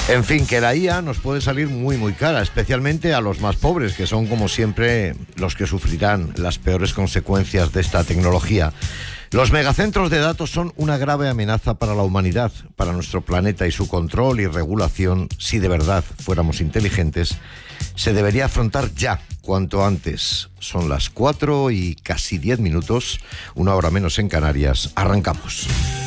En fin, que la IA nos puede salir muy muy cara, especialmente a los más pobres, que son como siempre los que sufrirán las peores consecuencias de esta tecnología. Los megacentros de datos son una grave amenaza para la humanidad, para nuestro planeta, y su control y regulación, si de verdad fuéramos inteligentes, se debería afrontar ya, cuanto antes. Son las 4 y casi 10 minutos, 1 hora menos en Canarias. Arrancamos.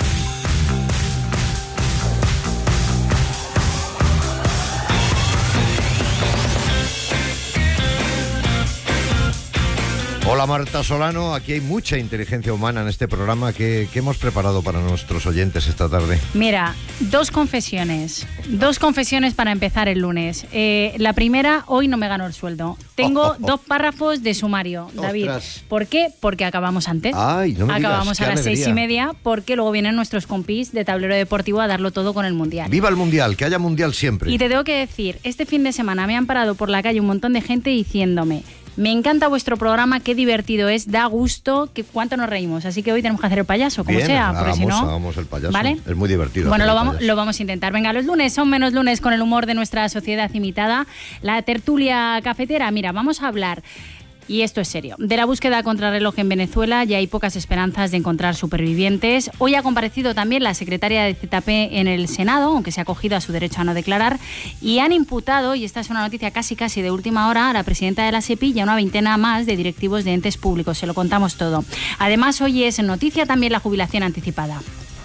Hola Marta Solano, aquí hay mucha inteligencia humana en este programa. ¿Qué hemos preparado para nuestros oyentes esta tarde? Mira, dos confesiones para empezar el lunes. La primera, hoy no me gano el sueldo. Tengo 2 párrafos de sumario, David. ¡Ostras! ¿Por qué? Porque acabamos antes. Ay, no me digas, acabamos a las 6:30, porque luego vienen nuestros compis de Tablero Deportivo a darlo todo con el Mundial. ¡Viva el Mundial! ¡Que haya Mundial siempre! Y te tengo que decir, este fin de semana me han parado por la calle un montón de gente diciéndome: me encanta vuestro programa, qué divertido es, da gusto, que cuánto nos reímos. Así que hoy tenemos que hacer el payaso, como Bien, sea, porque si no... hagamos el payaso. ¿Vale? Es muy divertido. Bueno, lo vamos a intentar. Venga, los lunes son menos lunes con el humor de nuestra sociedad imitada. La tertulia cafetera, mira, vamos a hablar... Y esto es serio. De la búsqueda contrarreloj en Venezuela ya hay pocas esperanzas de encontrar supervivientes. Hoy ha comparecido también la secretaria de ZP en el Senado, aunque se ha acogido a su derecho a no declarar, y han imputado, y esta es una noticia casi de última hora, a la presidenta de la SEPI y a una veintena más de directivos de entes públicos. Se lo contamos todo. Además, hoy es noticia también la jubilación anticipada.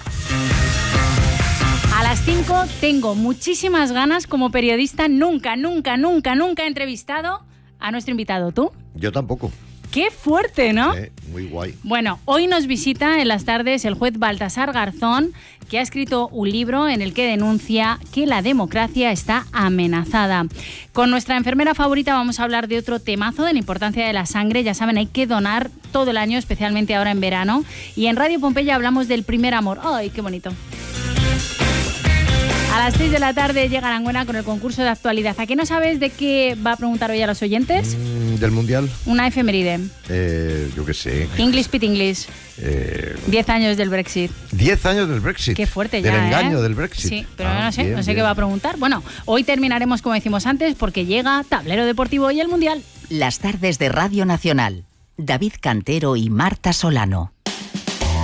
A las 5 tengo muchísimas ganas como periodista. Nunca he entrevistado a nuestro invitado. ¿Tú? Yo tampoco. ¡Qué fuerte!, ¿no? Muy guay. Bueno, hoy nos visita en las tardes el juez Baltasar Garzón, que ha escrito un libro en el que denuncia que la democracia está amenazada. Con nuestra enfermera favorita vamos a hablar de otro temazo, de la importancia de la sangre. Ya saben, hay que donar todo el año, especialmente ahora en verano. Y en Radio Pompeya hablamos del primer amor. ¡Ay, qué bonito! A las 6 de la tarde llega Aranguena con el concurso de actualidad. ¿A qué no sabes de qué va a preguntar hoy a los oyentes? ¿Del Mundial? Una efeméride. Yo qué sé. English Pit English. 10 años del Brexit. 10 años del Brexit. Qué fuerte ya, Del engaño del Brexit. Sí, pero no sé qué va a preguntar. Bueno, hoy terminaremos como decimos antes porque llega Tablero Deportivo y el Mundial. Las tardes de Radio Nacional. David Cantero y Marta Solano.